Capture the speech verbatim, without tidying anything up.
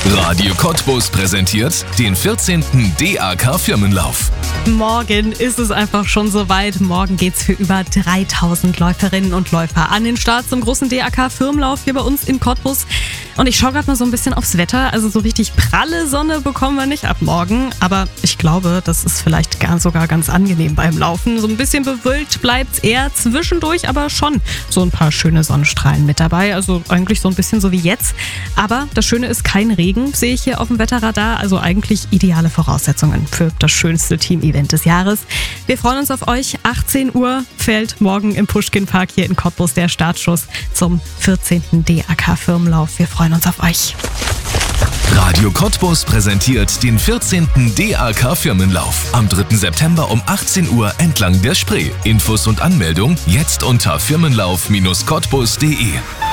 Radio Cottbus präsentiert den vierzehnten D A K-Firmenlauf. Morgen ist es einfach schon soweit. Morgen geht's für über dreitausend Läuferinnen und Läufer an den Start zum großen D A K-Firmenlauf hier bei uns in Cottbus. Und ich schaue gerade mal so ein bisschen aufs Wetter. Also so richtig pralle Sonne bekommen wir nicht ab morgen. Aber ich glaube, das ist vielleicht gar sogar ganz angenehm beim Laufen. So ein bisschen bewölkt bleibt's eher zwischendurch, aber schon so ein paar schöne Sonnenstrahlen mit dabei. Also eigentlich so ein bisschen so wie jetzt. Aber das Schöne ist kein Regen, sehe ich hier auf dem Wetterradar. Also eigentlich ideale Voraussetzungen für das schönste Team-Event des Jahres. Wir freuen uns auf euch. achtzehn Uhr fällt morgen im Puschkin-Park hier in Cottbus der Startschuss zum vierzehnten D A K-Firmenlauf. Wir freuen uns auf euch. Radio Cottbus präsentiert den vierzehnten D A K-Firmenlauf am dritten September um achtzehn Uhr entlang der Spree. Infos und Anmeldung jetzt unter firmenlauf Bindestrich cottbus punkt de.